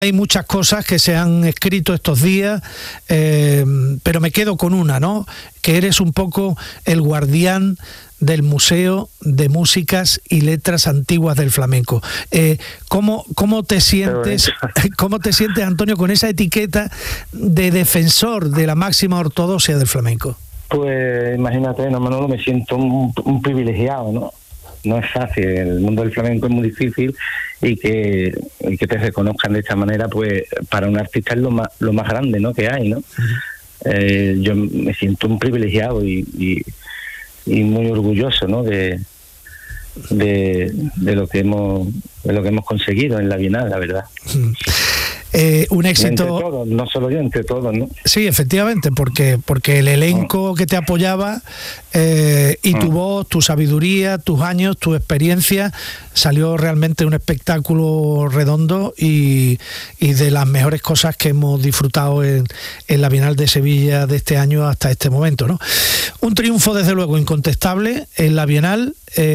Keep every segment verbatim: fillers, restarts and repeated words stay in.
Hay muchas cosas que se han escrito estos días, eh, pero me quedo con una, ¿no? Que eres un poco el guardián del Museo de Músicas y Letras Antiguas del Flamenco. Eh, ¿cómo, cómo te sientes, cómo te sientes, Antonio, con esa etiqueta de defensor de la máxima ortodoxia del flamenco? Pues imagínate, no, Manolo, me siento un, un privilegiado, ¿no? No es fácil, el mundo del flamenco es muy difícil y que, y que te reconozcan de esta manera, pues para un artista es lo más, lo más grande, ¿no?, que hay, ¿no? Uh-huh. Eh, yo me siento un privilegiado y, y, y muy orgulloso, ¿no?, de, de, de lo que hemos de lo que hemos conseguido en la Bienal, la verdad. Uh-huh. Eh, un éxito. Entre todos, no solo yo, entre todos, ¿no? Sí, efectivamente, porque porque el elenco que te apoyaba eh, y tu voz, tu sabiduría, tus años, tu experiencia, salió realmente un espectáculo redondo y, y de las mejores cosas que hemos disfrutado en, en la Bienal de Sevilla de este año hasta este momento, ¿no? Un triunfo, desde luego, incontestable en la Bienal,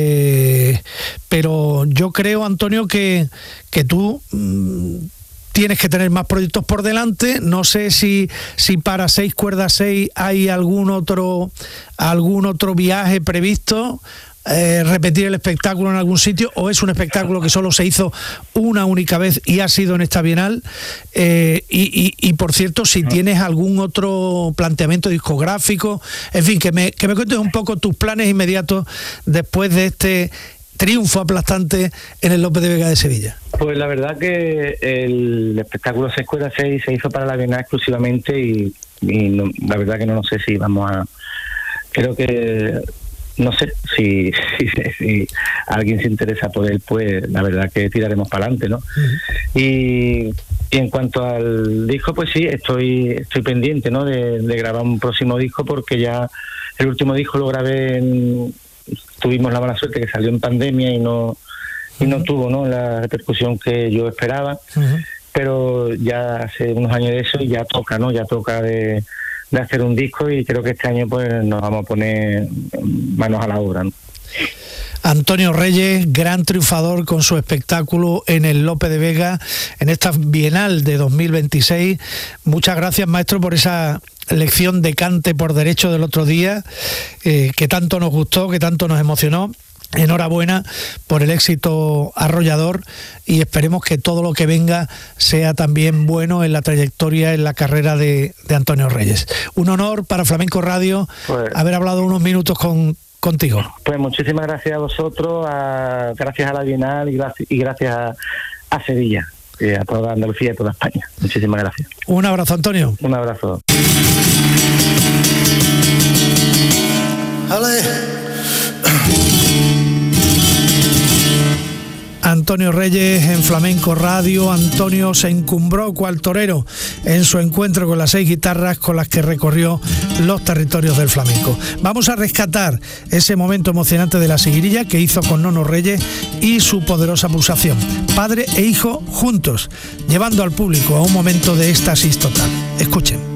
eh, pero yo creo, Antonio, que, que tú... Mmm, tienes que tener más proyectos por delante. No sé si, si para Seis Cuerdas Seis hay algún otro, algún otro viaje previsto, eh, repetir el espectáculo en algún sitio, o es un espectáculo que solo se hizo una única vez y ha sido en esta Bienal. Eh, y, y, y por cierto, si tienes algún otro planteamiento discográfico, en fin, que me, que me cuentes un poco tus planes inmediatos después de este triunfo aplastante en el Lope de Vega de Sevilla. Pues la verdad que el espectáculo Seis Cuerdas Seis se hizo para la Bienal exclusivamente y, y no, la verdad que no, no sé si vamos a... Creo que... No sé si, si, si alguien se interesa por él, pues la verdad que tiraremos para adelante, ¿no? Uh-huh. Y, y en cuanto al disco, pues sí, estoy estoy pendiente, ¿no?, de, de grabar un próximo disco, porque ya el último disco lo grabé en... Tuvimos la mala suerte que salió en pandemia y no y no uh-huh. tuvo, ¿no?, la repercusión que yo esperaba, uh-huh. pero ya hace unos años de eso y ya toca, ¿no? Ya toca de, de hacer un disco, y creo que este año pues nos vamos a poner manos a la obra, ¿no? Antonio Reyes, gran triunfador con su espectáculo en el Lope de Vega en esta Bienal de dos mil veintiséis. Muchas gracias, maestro, por esa lección de cante por derecho del otro día, eh, que tanto nos gustó, que tanto nos emocionó. Enhorabuena por el éxito arrollador y esperemos que todo lo que venga sea también bueno en la trayectoria, en la carrera de, de Antonio Reyes. Un honor para Flamenco Radio pues, haber hablado unos minutos con contigo. Pues muchísimas gracias a vosotros, a, gracias a la Bienal y gracias, y gracias a, a Sevilla, y a toda Andalucía y a toda España. Muchísimas gracias. Un abrazo, Antonio. Un abrazo. Antonio Reyes en Flamenco Radio. Antonio se encumbró cual torero en su encuentro con las seis guitarras con las que recorrió los territorios del flamenco. Vamos a rescatar ese momento emocionante de la seguirilla que hizo con Nono Reyes y su poderosa pulsación. Padre e hijo juntos, llevando al público a un momento de éxtasis total. Escuchen.